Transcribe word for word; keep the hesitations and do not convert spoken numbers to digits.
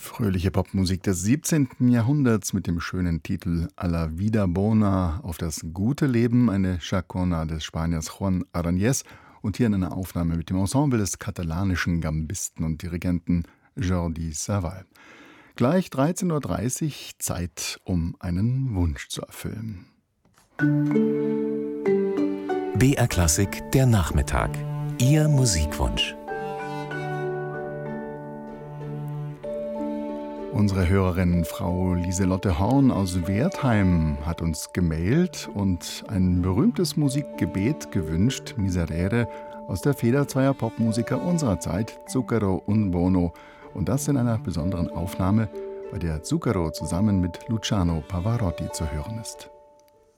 Fröhliche Popmusik des siebzehnten. Jahrhunderts mit dem schönen Titel Alla vida bona, auf das gute Leben, eine Chacona des Spaniers Juan Aranjes und hier in einer Aufnahme mit dem Ensemble des katalanischen Gambisten und Dirigenten Jordi Savall. Gleich dreizehn Uhr dreißig, Zeit, um einen Wunsch zu erfüllen. B R Klassik, der Nachmittag. Ihr Musikwunsch. Unsere Hörerin Frau Lieselotte Horn aus Wertheim hat uns gemailt und ein berühmtes Musikgebet gewünscht, Miserere, aus der Feder zweier Popmusiker unserer Zeit, Zucchero und Bono. Und das in einer besonderen Aufnahme, bei der Zucchero zusammen mit Luciano Pavarotti zu hören ist.